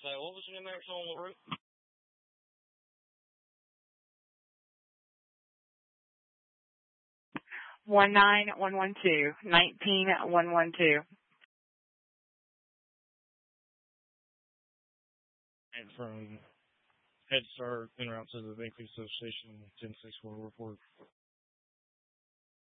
So, what was the numerics on the route? 19112, 19112. And from Head Start en route to the Vancouver Station 1064 report.